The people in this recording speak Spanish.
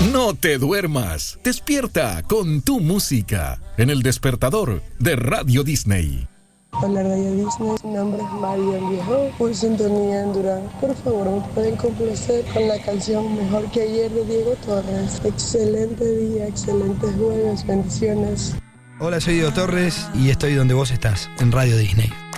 No te duermas. Despierta con tu música en el despertador de Radio Disney. Hola Radio Disney, mi nombre es Mario Viejo, por sintonía en Durán. Por favor, me pueden complacer con la canción Mejor que ayer de Diego Torres. Excelente día, excelentes jueves, bendiciones. Hola, soy Diego Torres y estoy donde vos estás, en Radio Disney.